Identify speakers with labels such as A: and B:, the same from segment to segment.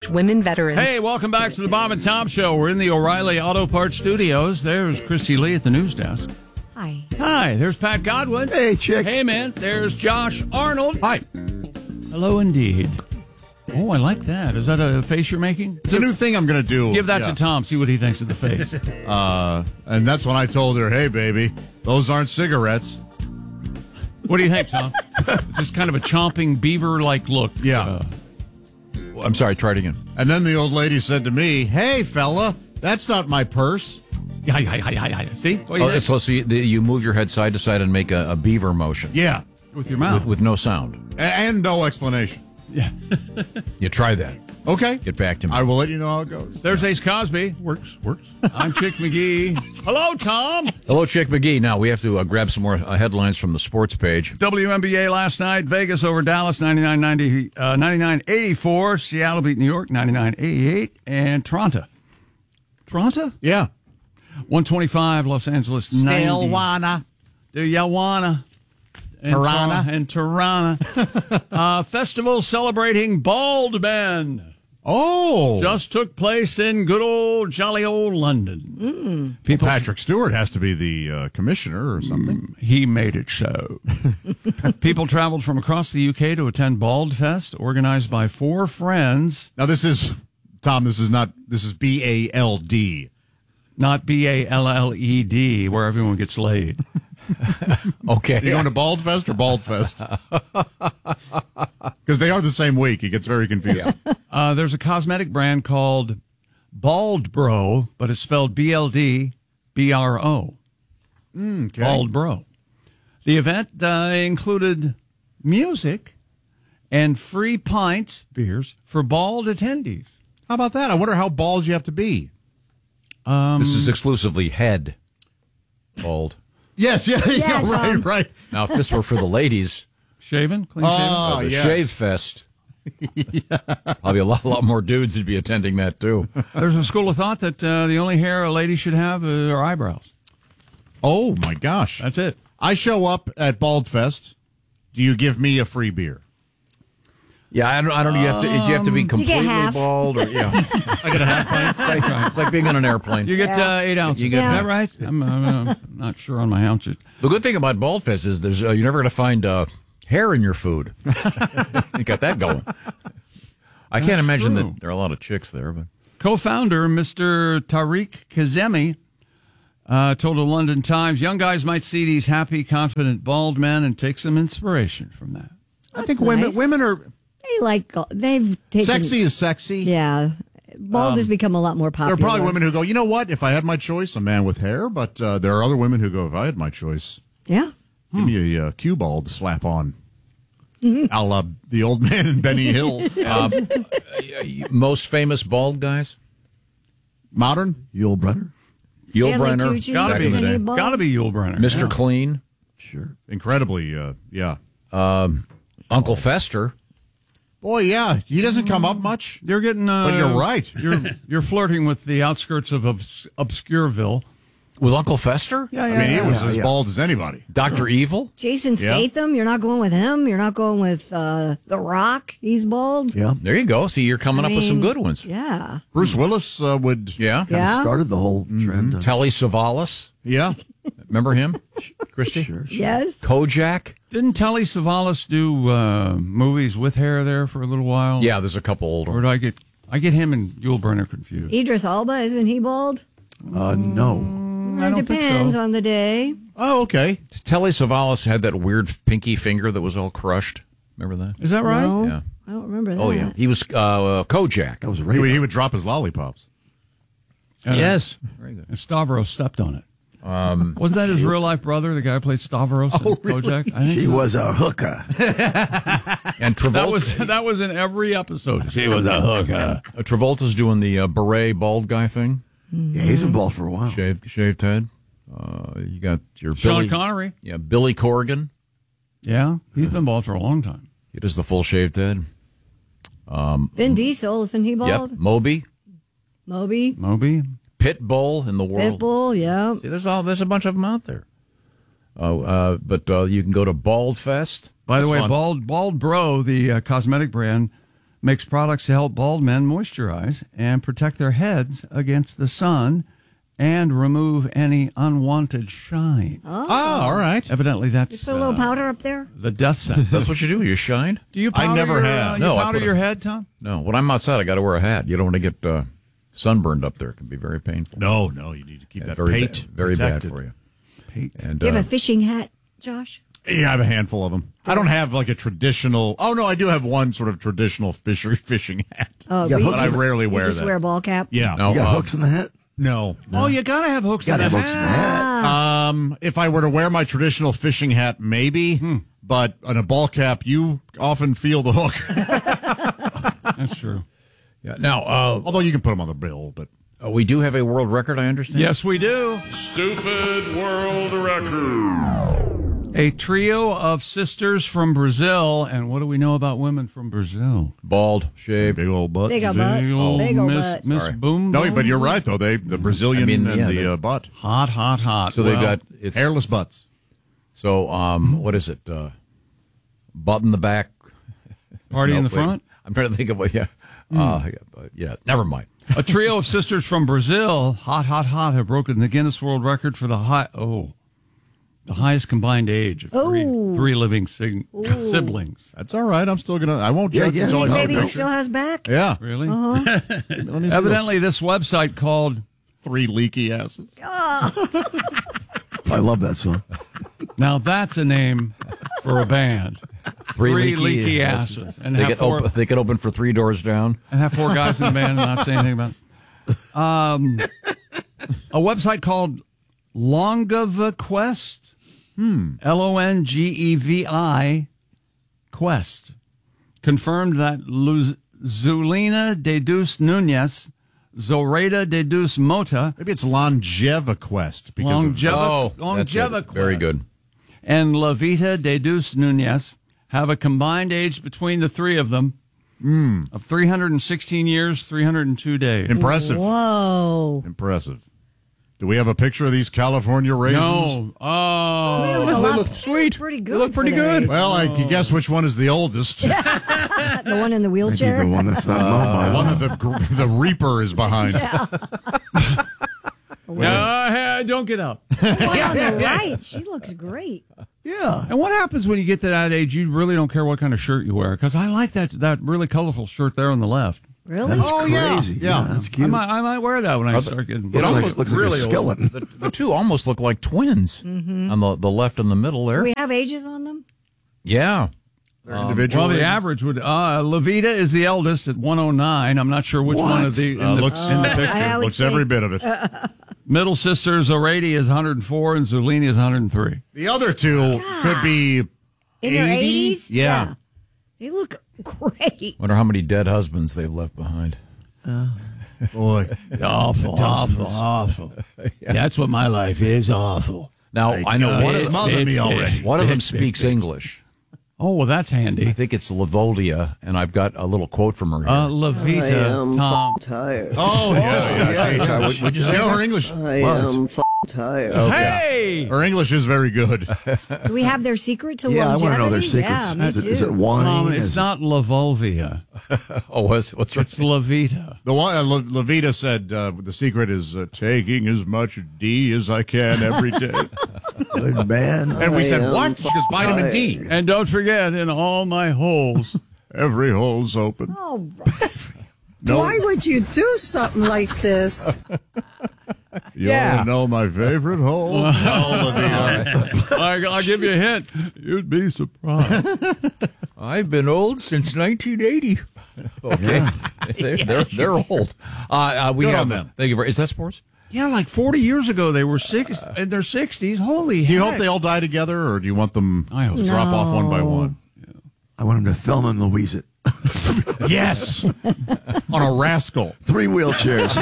A: Women veterans.
B: Hey, welcome back to the Bob and Tom Show. We're in the O'Reilly Auto Parts Studios. There's Christy Lee at the news desk.
C: Hi.
B: Hi, there's Pat Godwin.
D: Hey, chick.
B: Hey, man. There's Josh Arnold.
D: Hi.
B: Hello, indeed. Oh, I like that. Is that a face you're making?
D: It's a new thing I'm going to do.
B: Give that to Tom. See what he thinks of the face.
D: And that's when I told her, hey, baby, those aren't cigarettes.
B: What do you think, Tom? Just kind of a chomping beaver-like look.
D: Yeah.
E: I'm sorry, try it again.
D: And then the old lady said to me, hey, fella, that's not my purse.
B: Yeah. See? What do you think?
E: So you move your head side to side and make a beaver motion.
D: Yeah.
B: With your mouth.
E: With no sound.
D: And no explanation.
B: Yeah.
E: You try that.
D: Okay.
E: Get back to me.
D: I will let you know how it goes.
B: There's Ace Cosby. Works. I'm Chick McGee. Hello, Tom.
E: Hello, Chick McGee. Now, we have to grab some more headlines from the sports page.
B: WNBA last night. Vegas over Dallas, 99-84. Seattle beat New York, 99-88. And Toronto.
D: Yeah.
B: 125, Los Angeles, 90.
D: Still wanna.
B: Do ya wanna? And Tirana. Festival celebrating bald men.
D: Oh.
B: Just took place in good old jolly old London.
D: Patrick Stewart has to be the commissioner or something.
B: He made it so. People traveled from across the UK to attend Bald Fest, organized by 4 friends.
D: Now, this is BALD.
B: Not BALLED, where everyone gets laid.
E: Okay.
D: Are you going to Bald Fest or Bald Fest? Because they are the same week. It gets very confusing.
B: There's a cosmetic brand called Bald Bro, but it's spelled BLDBRO.
D: Okay.
B: Bald Bro. The event included music and free pints, beers, for bald attendees.
D: How about that? I wonder how bald you have to be.
E: This is exclusively head bald.
D: Yes, right.
E: Now, if this were for the ladies,
B: Shaven? Clean shaven?
E: the
D: yes.
E: Shave Fest, probably a lot more dudes would be attending that, too.
B: There's a school of thought that the only hair a lady should have are eyebrows.
D: Oh, my gosh.
B: That's it.
D: I show up at Bald Fest. Do you give me a free beer?
E: Yeah, I don't. Do you have to be completely
C: half.
E: bald, or
D: I get a half pint?
E: it's like being on an airplane.
B: You get 8 ounces.
E: You get-
B: Is that right? I'm not sure on my ounces.
E: The good thing about Bald Fest is you're never going to find hair in your food. You got that going. I can't imagine
B: true.
E: that there are a lot of chicks there, but
B: Co-founder Mr. Tariq Kazemi told the London Times, young guys might see these happy, confident, bald men and take some inspiration from that.
D: I think
C: nice.
D: women are...
C: They've taken...
D: Sexy is sexy.
C: Yeah. Bald has become a lot more popular.
D: There are probably women who go, you know what? If I had my choice, a man with hair. But there are other women who go, if I had my choice,
C: Yeah.
D: give me a cue ball to slap on. A la the old man in Benny Hill.
E: most famous bald guys?
D: Modern?
F: Yul Brynner?
E: Yul
C: Stanley
E: Brynner,
C: Tucci,
B: Gotta
E: back
B: be.
E: in the day.
C: Bald?
B: Gotta be Yul Brynner.
E: Mr. Clean,
F: Sure.
D: Incredibly, yeah.
E: Uncle Fester.
D: Boy, yeah. He doesn't come up much.
B: You're getting.
D: But you're right.
B: You're flirting with the outskirts of Obscureville.
E: With Uncle Fester?
B: Yeah,
D: I mean, he was as bald as anybody.
E: Dr. Evil?
C: Jason Statham, you're not going with him. You're not going with The Rock. He's bald.
F: Yeah.
E: There you go. See, you're coming up with some good ones.
C: Yeah.
D: Bruce Willis would...
E: Yeah?
C: Yeah.
F: Started the whole trend.
E: Telly Savalas.
D: Yeah.
E: Remember him? Christy?
F: Sure.
C: Yes.
E: Kojak?
B: Didn't Telly Savalas do movies with hair there for a little while?
E: Yeah, there's a couple older.
B: Or do I get him and Yul Brynner confused?
C: Idris Elba, isn't he bald?
F: No.
B: I
C: It
B: don't think
C: depends
B: so.
C: on the day.
D: Oh, okay.
E: Telly Savalas had that weird pinky finger that was all crushed. Remember that?
B: Is that right?
C: No,
E: Yeah.
C: I don't remember that.
E: Oh, yeah. He was Kojak.
F: That was
D: He
F: Ray.
D: would drop his lollipops.
B: And,
E: Yes. Very good.
B: And Stavros stepped on it. Wasn't that his real life brother, the guy who played Stavros in Kojak? I think
F: She
B: so.
F: was a hooker.
E: And Travolta.
B: That was in every episode. She was a hooker.
E: Travolta's doing the beret bald guy thing.
F: Yeah, he's been bald for a while.
E: Shaved head. You got your
B: Sean
E: Billy,
B: Connery.
E: Yeah, Billy Corgan.
B: Yeah, he's been bald for a long time.
E: He does the full shaved head.
C: Vin Diesel, isn't he bald?
E: Yep. Moby.
B: Moby.
E: Pitbull in the world.
C: Pitbull, yeah.
E: See, there's a bunch of them out there. But you can go to Bald Fest.
B: By the
D: That's
B: way,
D: fun.
B: Bald Bro, the cosmetic brand, makes products to help bald men moisturize and protect their heads against the sun and remove any unwanted shine.
D: Oh, all right.
B: Evidently,
C: You
B: that's
C: put a little powder up there?
B: the death sentence.
E: That's what you do. You shine.
B: Do you powder
D: I never
B: your,
D: have.
B: You
E: No, I
B: powder
E: put
B: your
E: a-
B: head, Tom?
E: No, when I'm outside, I got to wear a hat. You don't want to get sunburned up there. It can be very painful.
D: No, you need to keep that
E: very
D: pate
E: very
D: protected.
E: bad for you.
B: Pate.
E: And
C: Do you have a fishing hat, Josh?
D: Yeah, I have a handful of them. I don't have like a traditional. Oh no, I do have one sort of traditional fishing hat.
C: Oh,
F: You got
C: you
F: hooks
D: but I
C: just-
D: rarely
C: you
D: wear
C: just
D: that.
C: wear a ball cap?
D: Yeah.
E: No.
F: You got hooks in the hat?
D: No.
B: Oh, you gotta have hooks
F: Got
B: in
F: to
B: the
F: have hooks in the hat.
D: If I were to wear my traditional fishing hat, maybe. But on a ball cap, you often feel the hook.
B: That's true.
E: Yeah. Now,
D: Although you can put them on the bill, but
E: we do have a world record, I understand.
B: Yes, we do.
A: Stupid world record.
B: A trio of sisters from Brazil. And what do we know about women from Brazil?
E: Bald, shaved.
D: big old butt.
C: Big old butt.
B: Big old
C: Big old
B: Miss,
C: butt.
B: Miss
E: Sorry.
B: Boom
D: No,
B: Boom.
D: but you're right though. The Brazilian
E: I mean,
D: and
E: yeah,
D: the butt,
B: Hot, hot, hot.
E: So they've
B: Well,
E: got it's
D: hairless butts.
E: so what is it? Butt in the back,
B: party in
E: No,
B: the
E: wait.
B: front.
E: I'm trying to think of what. Yeah. Yeah. Never mind.
B: A trio of sisters from Brazil, hot, hot, hot, have broken the Guinness World Record for the highest combined age of three living siblings.
D: That's all right. I'm still gonna. I won't judge
F: yeah.
D: until I see
C: Maybe
D: the
C: he
D: picture.
C: still has back?
D: Yeah.
B: Really?
D: Let me see
B: Evidently, this website called
D: those 3 leaky asses.
F: I love that song.
B: Now that's a name for a band. Three leaky asses, and
E: They
B: have four
E: they get open for 3 doors down.
B: and have 4 guys in the band and not say anything about it. A website called Longevi Quest, Longevi Quest, confirmed that Zulina de Deus Nunez, Zoraida de Deus Mota,
D: Maybe it's Longeva Quest because of,
E: That's
B: Longeva
E: it. Very good.
B: and Levita de Deus Nunez have a combined age between the three of them of 316 years, 302 days.
D: impressive.
C: Whoa.
D: Impressive. Do we have a picture of these California raisins?
B: No. Oh.
C: They look
E: Sweet.
C: pretty good.
E: They look pretty
C: for their
E: good.
C: age.
D: Well, I can guess which one is the oldest. The
C: The one in the
F: Maybe
C: wheelchair?
F: the one that's not mobile.
D: one that the Reaper is behind.
B: No, don't get up.
C: The one on the right. She looks great.
B: Yeah. And what happens when you get to that age? You really don't care what kind of shirt you wear. Because I like that really colorful shirt there on the left.
C: Really?
F: That's
D: yeah.
F: crazy.
D: Yeah.
F: That's
B: I
F: cute.
B: might wear that when I start getting.
E: It
F: looks like a
E: really
F: skeleton.
E: The two almost look like twins on the left and the middle there.
C: Do we have ages on them?
E: Yeah.
D: Individual.
B: Well, the average would. Levita is the eldest at 109. I'm not sure which one of the
D: looks
B: in the
C: I
B: picture.
C: would
D: looks
C: say-
D: every bit of it.
B: Middle sister Zorady is 104 and Zulini is 103.
D: The other two could be
C: In their
D: 80?
C: 80s?
D: Yeah.
C: They look great.
E: Wonder how many dead husbands they've left behind.
D: Boy.
B: Awful. That's what my life is. Awful.
E: Now I know
D: God,
E: one of
D: smothered me already.
E: one of them speaks English.
B: Oh, well, that's
E: I
B: handy.
E: think it's Lavoldia, and I've got a little quote from her here.
B: Levita, Tom.
G: tired.
D: Oh, yeah.
E: Would you say
D: No,
E: that?
D: her English.
G: I am tired.
B: Hey!
D: Her English is very good.
C: Do we have their secret to
F: Yeah, I
C: longevity?
F: want to know their secrets.
C: Yeah, me
F: Is it
C: too.
F: wine?
B: Tom, it's
F: Is-
B: not Lavolvia.
E: Oh, what's
B: It's
E: right?
B: Levita.
D: The one Levita said the secret is taking as much D as I can every day.
F: Good man.
D: And we said,
G: I am
D: what? She goes, vitamin D.
B: And don't forget, in all my holes.
D: Every hole's open.
C: Oh, right.
D: No,
H: Why would you do something like this?
D: you want to know my favorite hole? No, Levita.
B: I'll give you a hint. You'd be surprised.
E: I've been old since 1980. Okay, they're old. We
D: Good
E: have
D: on them.
E: Thank you very. Is that sports?
B: Yeah, like 40 years ago, they were in their 60s. Holy
D: Do you
B: heck.
D: hope they all die together, or do you want them
B: I hope
D: to
B: so.
D: drop off one by one?
F: I want him to Thelma and Louise it.
D: Yes. On a rascal.
F: 3 wheelchairs.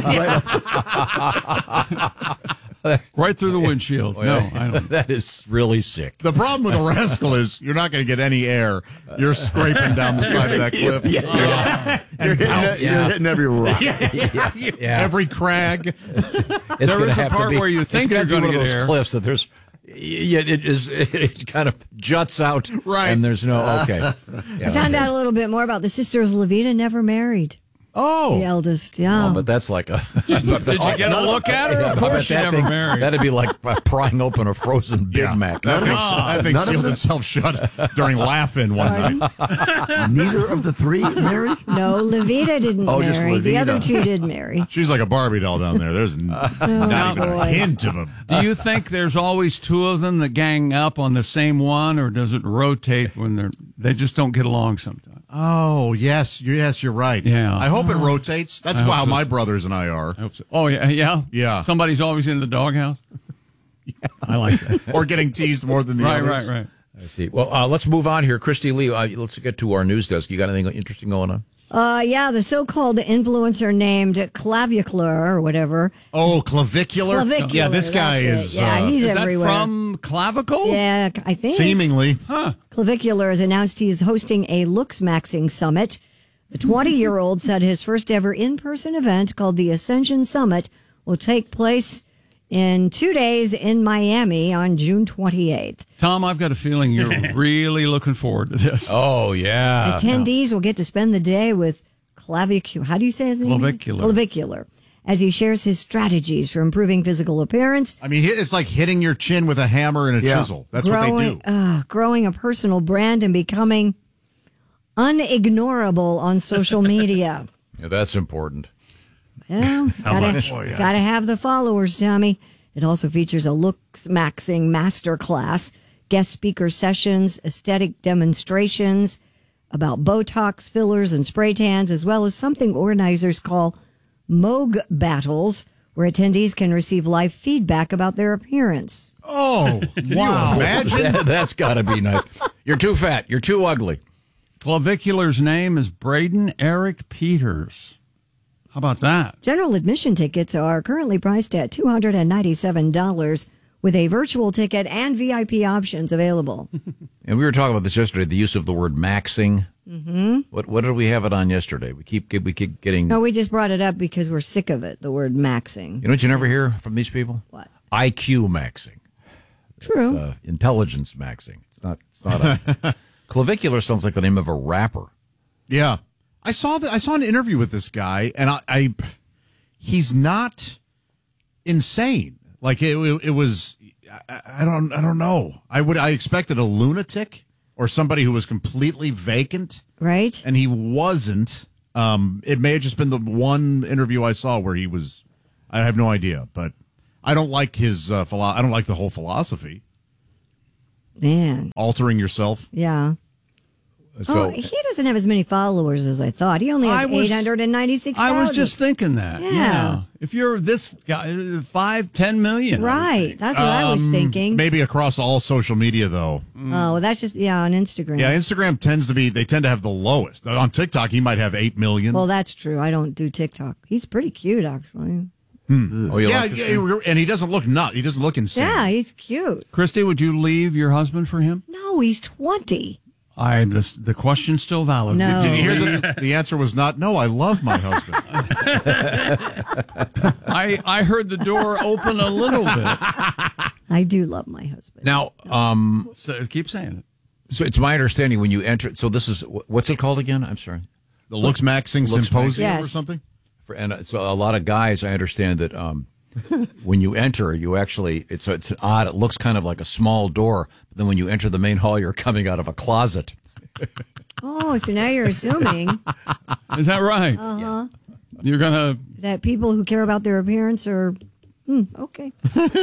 F: Right.
B: Right through the windshield. No, I don't.
E: That is really sick.
D: The problem with a rascal is you're not going to get any air. You're scraping down the side of that cliff.
F: You're hitting every rock.
E: Yeah.
D: Every crag.
E: It's
B: There
E: gonna
B: is a
E: have to
B: part
E: be,
B: where you
E: it's
B: think
E: gonna
B: you're
E: have to be
B: gonna
E: one of
B: get
E: those
B: air.
E: cliffs that there's Yeah, it kind of juts out.
D: Right.
E: And there's no, okay.
C: I found out a little bit more about the sisters. Levita never married.
D: Oh.
C: The eldest, yeah.
E: Oh, but that's like a.
B: Did you get a look at her? Of course she never married.
E: That'd be like prying open a frozen Big Mac.
D: That thing sealed itself shut during Laugh-In one night.
F: Neither of the three married?
C: No, Levita didn't
F: just
C: marry. The
F: Levita.
C: other two did marry.
D: She's like a Barbie doll down there. There's not even a hint of a...
B: Do you think there's always two of them that gang up on the same one, or does it rotate when they just don't get along sometimes?
D: Oh, yes, you're right.
B: Yeah.
D: I hope it rotates. That's how my brothers and I are.
B: I hope so. Oh, yeah?
D: Yeah.
B: Somebody's always in the doghouse? I like that.
D: Or getting teased more than the others.
B: Right.
E: I see. Well, let's move on here. Christy Lee, let's get to our news desk. You got anything interesting going on?
C: Yeah, the so-called influencer named Clavicular or whatever.
D: Oh, clavicular?
C: Clavicular,
D: Yeah, this guy
C: that's
D: is...
C: it. Yeah, he's
B: Is
C: everywhere.
B: that from Clavicle?
C: Yeah, I think.
D: seemingly.
C: Clavicular has announced he's hosting a Looks Maxing Summit. The 20-year-old said his first ever in-person event called the Ascension Summit will take place in 2 days in Miami on June 28th.
B: Tom, I've got a feeling you're really looking forward to this.
E: Oh, yeah.
C: Attendees will get to spend the day with Clavicular. How do you say his name?
B: Clavicular.
C: Clavicular. As he shares his strategies for improving physical appearance.
D: I mean, it's like hitting your chin with a hammer and a chisel. That's what they do.
C: Growing a personal brand and becoming unignorable on social media.
E: Yeah, that's important.
C: Well, gotta have the followers, Tommy. It also features a Looks Maxing masterclass, guest speaker sessions, aesthetic demonstrations about Botox, fillers, and spray tans, as well as something organizers call Moog Battles, where attendees can receive live feedback about their appearance.
D: Oh, wow. Imagine.
E: That's got to be nice. You're too fat. You're too ugly.
B: Clavicular's name is Braden Eric Peters. How about that?
C: General admission tickets are currently priced at $297 with a virtual ticket and VIP options available.
E: And we were talking about this yesterday, the use of the word maxing. Mm-hmm. What did we have it on yesterday? We keep getting...
C: No, we just brought it up because we're sick of it, the word maxing.
E: You know what you never hear from these people?
C: What?
E: IQ maxing.
C: True.
E: Intelligence maxing. It's not a... Clavicular sounds like the name of a rapper.
D: Yeah. I saw an interview with this guy, and he's not insane. Like it was, I don't know. I expected a lunatic or somebody who was completely vacant,
C: right?
D: And he wasn't. It may have just been the one interview I saw where he was. I have no idea, but I don't like his I don't like the whole philosophy.
C: Man,
D: altering yourself.
C: Yeah.
E: So
C: he doesn't have as many followers as I thought. He only has 896,000.
B: I was just thinking that.
C: Yeah.
B: If you're this guy, 5-10 million.
C: Right. That's what I was thinking.
D: Maybe across all social media, though.
C: Oh, that's just, on Instagram.
D: Yeah, Instagram they tend to have the lowest. On TikTok, he might have 8 million.
C: Well, that's true. I don't do TikTok. He's pretty cute, actually.
E: Oh,
D: and he doesn't look nut. He doesn't look insane.
C: Yeah, he's cute.
B: Christy, would you leave your husband for him?
C: No, he's 20.
B: The question's still valid.
C: No.
D: Did you hear the answer was not, no, I love my husband.
B: I heard the door open a little bit.
C: I do love my husband.
E: Now,
B: so keep saying it.
E: So it's my understanding when you enter, so this is, what's it called again? I'm sorry.
D: The Looks Maxing Symposium or something?
E: And so a lot of guys, I understand that when you enter, you actually, it's odd. It looks kind of like a small door. But then when you enter the main hall, you're coming out of a closet.
C: Oh, so now you're assuming.
B: Is that right?
C: Uh-huh.
B: You're going to...
C: That people who care about their appearance are... okay.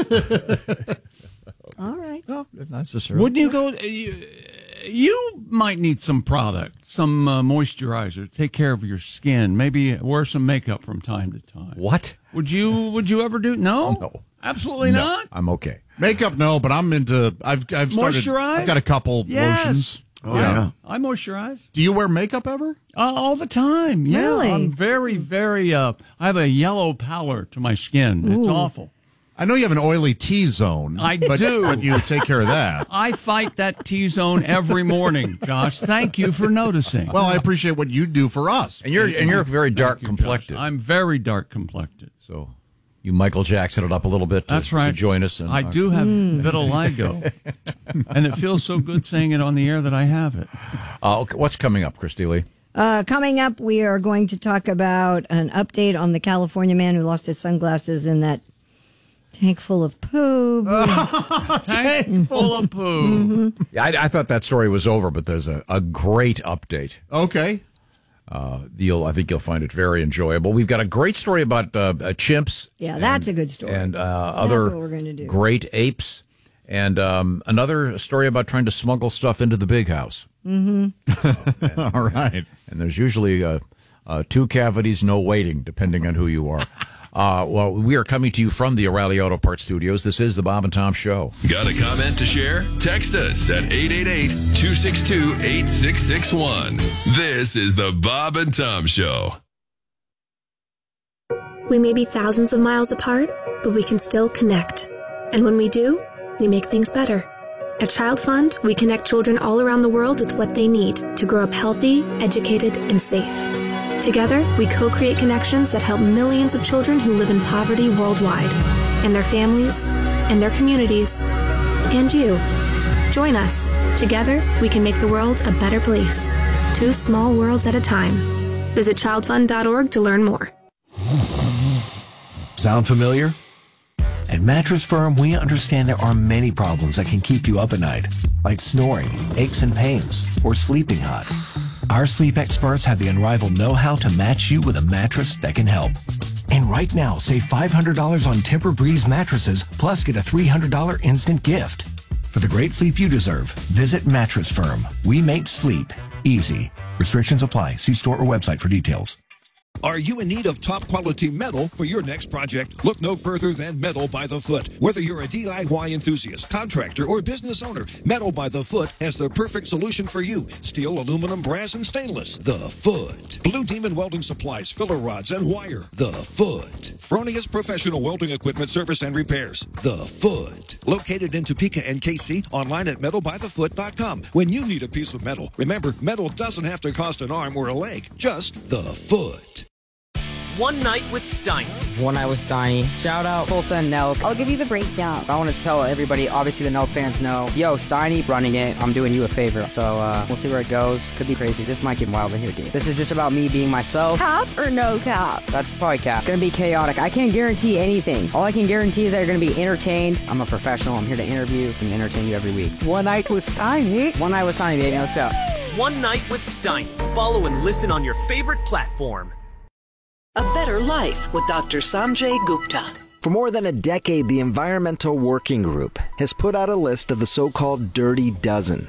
C: All right.
E: No, not necessarily.
B: Wouldn't you go... You might need some product, some moisturizer to take care of your skin. Maybe wear some makeup from time to time.
E: What?
B: Would you ever do? No, absolutely not.
E: I'm okay.
D: Makeup, no, but I'm into. I've started.
B: Moisturize?
D: I've got a couple lotions.
F: Oh yeah.
B: I moisturize
D: Do you wear makeup ever?
B: all the time. Yeah,
C: Really?
B: I'm very, very. I have a yellow pallor to my skin. It's awful.
D: I know you have an oily T-zone.
B: I
D: but,
B: do.
D: But you take care of that.
B: I fight that T-zone every morning, Josh. Thank you for noticing.
D: Well, I appreciate what you do for us.
E: And you're very dark complected.
B: I'm very dark complected.
E: So You Michael Jackson it up a little bit
B: That's right.
E: to join us. And,
B: I do have vitiligo, and it feels so good saying it on the air that I have it.
E: Okay, what's coming up, Christy Lee?
C: Coming up, we are going to talk about an update on the California man who lost his sunglasses in that tank full of poo.
B: Tank full of poo.
E: Yeah, I thought that story was over, but there's a great update.
D: Okay.
E: I think you'll find it very enjoyable. We've got a great story about chimps.
C: Yeah, that's a good story.
E: And
C: That's
E: other
C: what we're gonna do.
E: great apes. And another story about trying to smuggle stuff into the big house.
D: All right.
E: And there's usually 2 cavities, no waiting, depending on who you are. Well, we are coming to you from the O'Reilly Auto Parts Studios. This is the Bob and Tom Show.
I: Got a comment to share? Text us at 888-262-8661. This is the Bob and Tom Show.
J: We may be thousands of miles apart, but we can still connect. And when we do, we make things better. At Child Fund, we connect children all around the world with what they need to grow up healthy, educated, and safe. Together, we co-create connections that help millions of children who live in poverty worldwide, and their families, and their communities, and you. Join us. Together, we can make the world a better place. 2 small worlds at a time. Visit childfund.org to learn more.
F: Sound familiar? At Mattress Firm, we understand there are many problems that can keep you up at night, like snoring, aches and pains, or sleeping hot. Our sleep experts have the unrivaled know-how to match you with a mattress that can help. And right now, save $500 on Tempur-Breeze mattresses, plus get a $300 instant gift. For the great sleep you deserve, visit Mattress Firm. We make sleep easy. Restrictions apply. See store or website for details.
K: Are you in need of top quality metal for your next project? Look no further than Metal by the Foot. Whether you're a DIY enthusiast, contractor, or business owner, Metal by the Foot has the perfect solution for you. Steel, aluminum, brass, and stainless. The Foot. Blue Demon Welding Supplies, filler rods, and wire. The Foot. Fronius Professional Welding Equipment Service and Repairs. The Foot. Located in Topeka and KC, online at metalbythefoot.com. When you need a piece of metal, remember, metal doesn't have to cost an arm or a leg. Just the Foot.
L: One Night with Steiny.
M: One Night with Steiny. Shout out Tulsa and Nelk.
N: I'll give you the breakdown.
M: I want to tell everybody, obviously the Nelk fans know, yo, Steiny running it. I'm doing you a favor. So we'll see where it goes. Could be crazy. This might get wild in here, dude. This is just about me being myself.
N: Cap or no cap?
M: That's probably cap. Gonna be chaotic. I can't guarantee anything. All I can guarantee is that you're gonna be entertained. I'm a professional. I'm here to interview and entertain you every week.
N: One Night with Steiny.
M: One Night with Steiny, baby. Let's go.
L: One Night with Steiny. Follow and listen on your favorite platform.
O: A Better Life with Dr. Sanjay Gupta.
P: For more than a decade, the Environmental Working Group has put out a list of the so-called Dirty Dozen.